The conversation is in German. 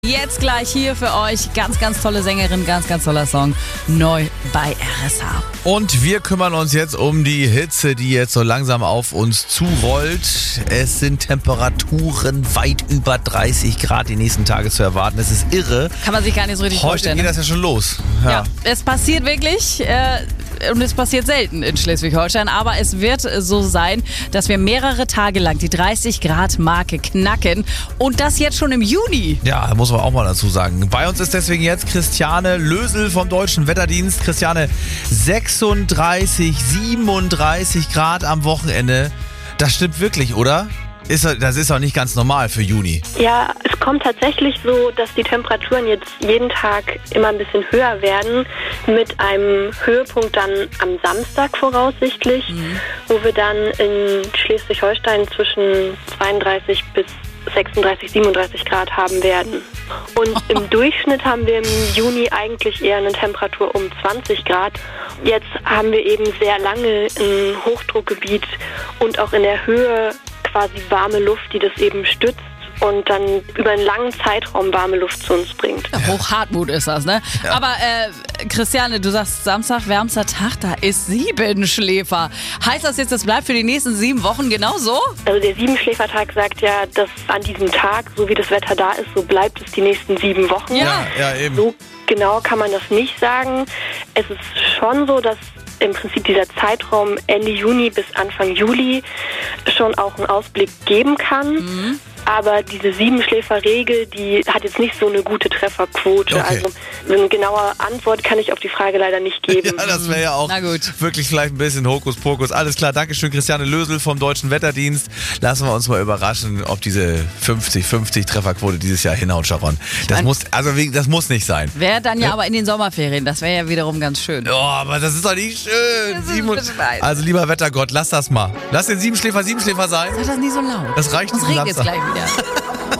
Jetzt gleich hier für euch ganz, ganz tolle Sängerin, ganz, ganz toller Song, neu bei RSH. Und wir kümmern uns jetzt um die Hitze, die jetzt so langsam auf uns zurollt. Es sind Temperaturen weit über 30 Grad die nächsten Tage zu erwarten. Es ist irre. Kann man sich gar nicht so richtig Heute vorstellen. geht das ja schon los. Ja, es passiert wirklich und es passiert selten in Schleswig-Holstein, aber es wird so sein, dass wir mehrere Tage lang die 30-Grad-Marke knacken und das jetzt schon im Juni. Ja, muss man auch mal dazu sagen. Bei uns ist deswegen jetzt Christiane Lösel vom Deutschen Wetterdienst. Christiane, 36, 37 Grad am Wochenende. Das stimmt wirklich, oder? Das ist auch nicht ganz normal für Juni. Ja, es kommt tatsächlich so, dass die Temperaturen jetzt jeden Tag immer ein bisschen höher werden, mit einem Höhepunkt dann am Samstag voraussichtlich, wo wir dann in Schleswig-Holstein zwischen 32 bis 36, 37 Grad haben werden. Und im Durchschnitt haben wir im Juni eigentlich eher eine Temperatur um 20 Grad. Jetzt haben wir eben sehr lange ein Hochdruckgebiet und auch in der Höhe quasi warme Luft, die das eben stützt und dann über einen langen Zeitraum warme Luft zu uns bringt. Ja, Hochhartmut ist das, ne? Ja. Aber Christiane, du sagst Samstag, wärmster Tag, da ist 7 Schläfer. Heißt das jetzt, das bleibt für die nächsten 7 Wochen genauso? Also der 7-Schläfertag sagt ja, dass an diesem Tag, so wie das Wetter da ist, so bleibt es die nächsten 7 Wochen. Ja, eben. So genau kann man das nicht sagen. Es ist schon so, dass im Prinzip dieser Zeitraum Ende Juni bis Anfang Juli schon auch einen Ausblick geben kann. Aber diese 7-Schläfer-Regel, die hat jetzt nicht so eine gute Trefferquote. Okay. Also eine genaue Antwort kann ich auf die Frage leider nicht geben. Ja, das wäre ja auch wirklich vielleicht ein bisschen Hokuspokus. Alles klar, Dankeschön, Christiane Lösel vom Deutschen Wetterdienst. Lassen wir uns mal überraschen, ob diese 50-50 Trefferquote dieses Jahr hinhaut, Sharon. Das muss nicht sein. Wäre dann ja aber in den Sommerferien, das wäre ja wiederum ganz schön. Oh, aber das ist doch nicht schön. Das ist ein bisschen weit. Also lieber Wettergott, lass das mal. Lass den 7-Schläfer sein. Sag das nie so laut. Das reicht Uns diesen regnet es Samstag. gleich wieder.